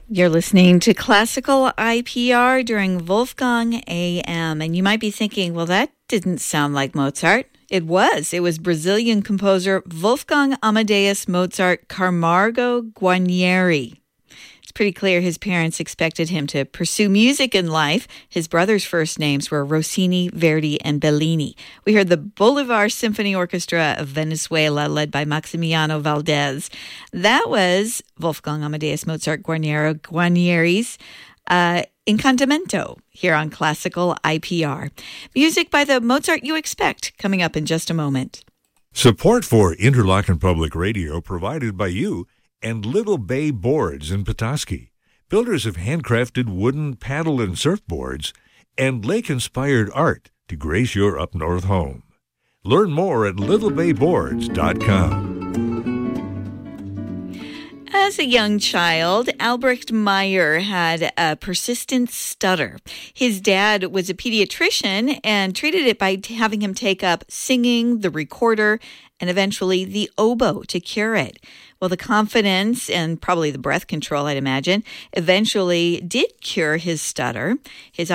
You're listening to Classical IPR during Wolfgang AM, and you might be thinking, well, that didn't sound like Mozart. It was. It was Brazilian composer Wolfgang Amadeus Mozart Camargo Guarnieri. It's pretty clear his parents expected him to pursue music in life. His brothers' first names were Rossini, Verdi, and Bellini. We heard the Bolivar Symphony Orchestra of Venezuela, led by Maximiano Valdez. That was Wolfgang Amadeus Mozart Guarnieri's Incantamento here on Classical IPR. Music by the Mozart you expect coming up in just a moment. Support for Interlochen Public Radio provided by you and Little Bay Boards in Petoskey, builders of handcrafted wooden paddle and surfboards, and lake-inspired art to grace your up-north home. Learn more at littlebayboards.com. As a young child, Albrecht Meyer had a persistent stutter. His dad was a pediatrician and treated it by having him take up singing, the recorder, and eventually the oboe to cure it. Well, the confidence and probably the breath control, I'd imagine, eventually did cure his stutter. His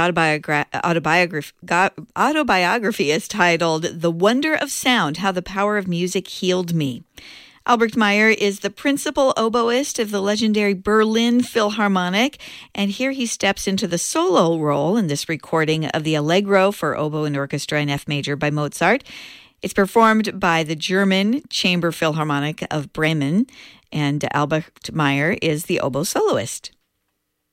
autobiography is titled The Wonder of Sound, How the Power of Music Healed Me. Albrecht Meyer is the principal oboist of the legendary Berlin Philharmonic, and here he steps into the solo role in this recording of the Allegro for oboe and orchestra in F major by Mozart. It's performed by the German Chamber Philharmonic of Bremen, and Albrecht Meyer is the oboe soloist.